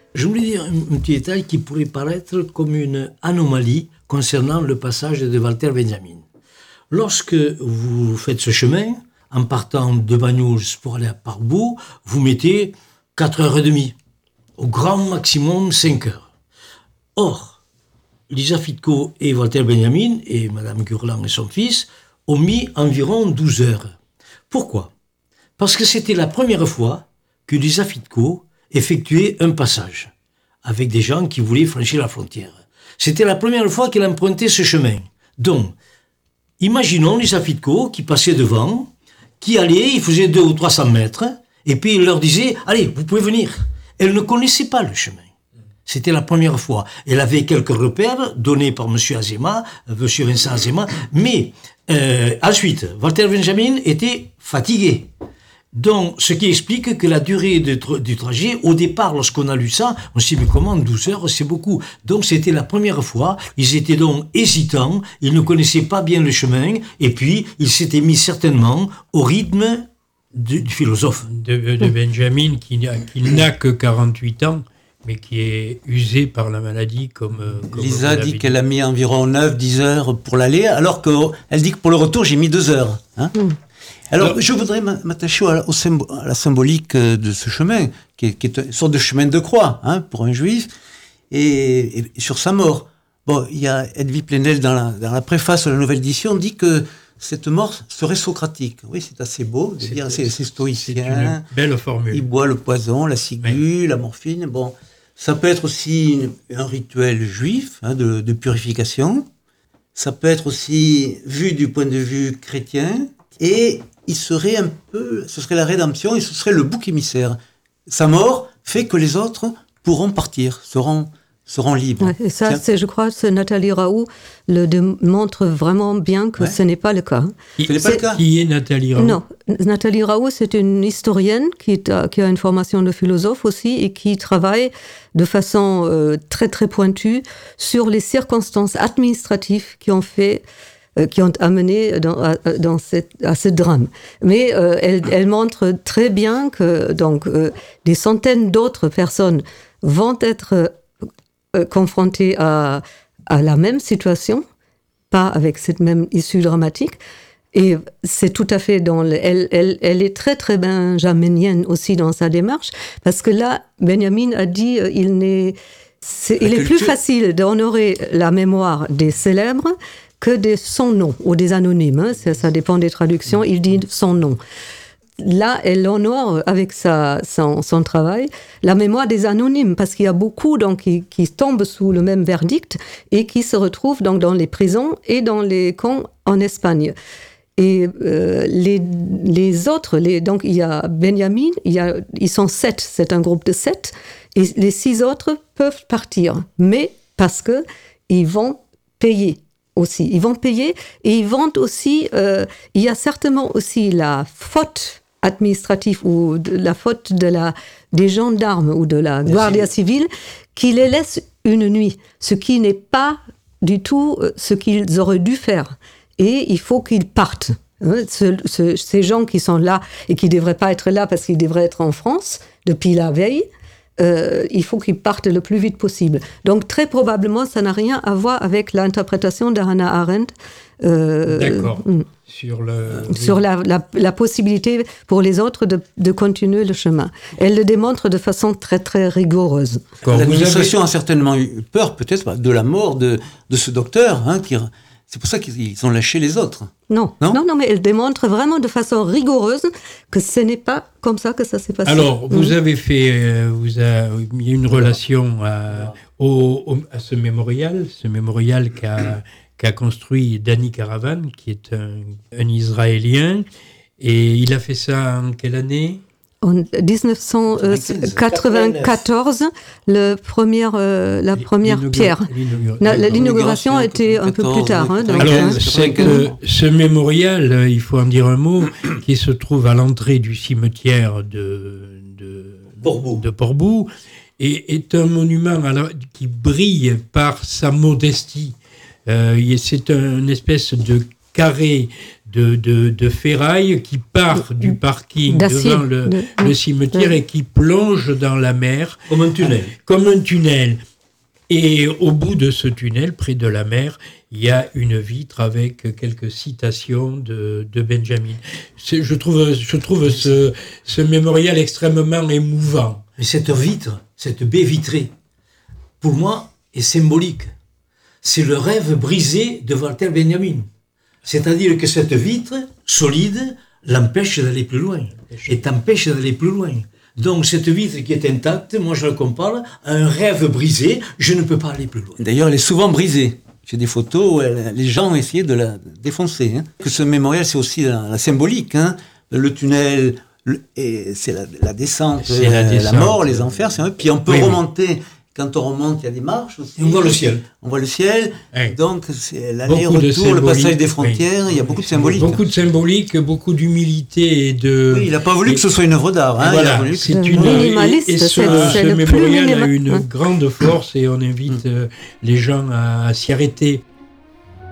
Je voulais dire un petit détail qui pourrait paraître comme une anomalie concernant le passage de Walter Benjamin. Lorsque vous faites ce chemin, en partant de Banyuls pour aller à Parbourg, vous mettez 4h30, au grand maximum 5h. Or, Lisa Fitko et Walter Benjamin, et Madame Gurlan et son fils, ont mis environ 12 heures. Pourquoi ? Parce que c'était la première fois que Lisa Fitko effectuait un passage avec des gens qui voulaient franchir la frontière. C'était la première fois qu'elle empruntait ce chemin. Donc, imaginons Lisa Fitko qui passait devant, qui allait, il faisait 200 ou 300 mètres, et puis il leur disait « Allez, vous pouvez venir ». Elle ne connaissait pas le chemin. C'était la première fois. Elle avait quelques repères donnés par M. Azéma, M. Vincent Azéma, mais ensuite, Walter Benjamin était fatigué. Donc, ce qui explique que la durée du trajet, au départ, lorsqu'on a lu ça, on s'est dit, mais comment 12 heures, c'est beaucoup. Donc, c'était la première fois, ils étaient donc hésitants, ils ne connaissaient pas bien le chemin, et puis, ils s'étaient mis certainement au rythme du philosophe. De Benjamin, qui n'a que 48 ans, mais qui est usé par la maladie, comme Lisa dit qu'elle a mis environ 9-10 heures pour l'aller, alors qu'elle dit que pour le retour, j'ai mis 2 heures. Hein. Alors, je voudrais m'attacher à la symbolique de ce chemin, qui est une sorte de chemin de croix, hein, pour un juif, et sur sa mort. Bon, il y a Edwy Plenel, dans la préface de la nouvelle édition, dit que cette mort serait socratique. Oui, c'est assez beau de dire, c'est stoïcien. C'est une belle formule. Il boit le poison, la ciguë, la morphine. Bon, ça peut être aussi un rituel juif, hein, de purification. Ça peut être aussi vu du point de vue chrétien. Et ce serait la rédemption, et ce serait le bouc émissaire. Sa mort fait que les autres pourront partir, seront libres. Ouais, et ça, je crois que Nathalie Raoult le démontre vraiment bien que ce n'est pas le cas. Ce n'est pas le cas. Qui est Nathalie Raoult ? Non, Nathalie Raoult, c'est une historienne qui a une formation de philosophe aussi et qui travaille de façon très très pointue sur les circonstances administratives qui ont amené à ce drame. Mais elle montre très bien que des centaines d'autres personnes vont être confrontées à la même situation, pas avec cette même issue dramatique. Et c'est tout à fait elle est très très benjaminienne aussi dans sa démarche, parce que là, Benjamin a dit il est plus facile d'honorer la mémoire des célèbres que de son nom, ou des anonymes, hein, ça dépend des traductions, il dit son nom. Là, elle honore avec son travail la mémoire des anonymes, parce qu'il y a beaucoup donc, qui tombent sous le même verdict et qui se retrouvent donc, dans les prisons et dans les camps en Espagne. Et les autres, donc il y a Benjamin, ils sont 7, c'est un groupe de 7, et les 6 autres peuvent partir, mais parce qu'ils vont payer. Aussi. Ils vont payer et ils vont aussi, il y a certainement aussi la faute administrative ou la faute des gendarmes ou de la Guardia Civile qui les laisse une nuit, ce qui n'est pas du tout ce qu'ils auraient dû faire. Et il faut qu'ils partent. Ces gens qui sont là et qui ne devraient pas être là parce qu'ils devraient être en France depuis la veille, il faut qu'ils partent le plus vite possible. Donc, très probablement, ça n'a rien à voir avec l'interprétation de Hannah Arendt. D'accord. Sur la possibilité pour les autres de continuer le chemin. Elle le démontre de façon très, très rigoureuse. L'administration a certainement eu peur, peut-être, de la mort de ce docteur, hein, c'est pour ça qu'ils ont lâché les autres. Non, mais elle démontre vraiment de façon rigoureuse que ce n'est pas comme ça que ça s'est passé. Alors, vous avez fait, vous avez mis une relation à ce mémorial qu'a construit Danny Caravan, qui est un Israélien, et il a fait ça en quelle année ? En 1994, la première pierre. L'inauguration a été un peu plus tard. Hein, alors, c'est que ce mémorial, il faut en dire un mot, qui se trouve à l'entrée du cimetière de Portbou, et est un monument qui brille par sa modestie. C'est une espèce de carré de ferraille qui part du parking devant le cimetière et qui plonge dans la mer. Comme un tunnel. Comme un tunnel. Et au bout de ce tunnel, près de la mer, il y a une vitre avec quelques citations de Benjamin. Je trouve ce mémorial extrêmement émouvant. Mais cette vitre, cette baie vitrée, pour moi, est symbolique. C'est le rêve brisé de Walter Benjamin. C'est-à-dire que cette vitre solide l'empêche d'aller plus loin. Et t'empêche d'aller plus loin. Donc cette vitre qui est intacte, moi je la compare à un rêve brisé, je ne peux pas aller plus loin. D'ailleurs, elle est souvent brisée. J'ai des photos où les gens ont essayé de la défoncer. Hein. Que ce mémorial, c'est aussi la symbolique. Hein. Le tunnel, c'est la descente, la mort, les enfers. Puis on peut remonter. Quand on remonte, il y a des marches aussi. Et on voit le ciel. On voit le ciel. Oui. Donc, c'est l'aller-retour, le passage des frontières. Oui. Il y a beaucoup de symbolique. Beaucoup de symbolique, beaucoup d'humilité et de... Oui, il n'a pas voulu que ce soit une œuvre d'art. Hein. Voilà, c'est une minimaliste. Et ce mémorial a une grande force et on invite les gens à s'y arrêter.